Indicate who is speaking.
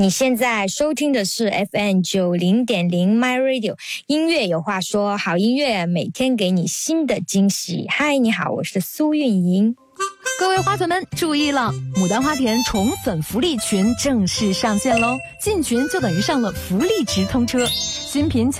Speaker 1: 你现在收听的是 FM90.0 My Radio， 音乐有话说，好音乐每天给你新的惊喜。嗨，你好，我是苏运莹。
Speaker 2: 各位花粉们注意了，牡丹花田宠粉福利群正式上线喽！进群就等于上了福利直通车，新品